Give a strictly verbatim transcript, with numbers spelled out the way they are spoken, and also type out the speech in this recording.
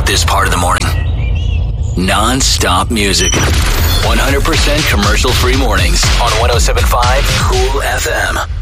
this part of the morning. Non-stop music. one hundred percent commercial-free mornings on one oh seven point five Cool F M.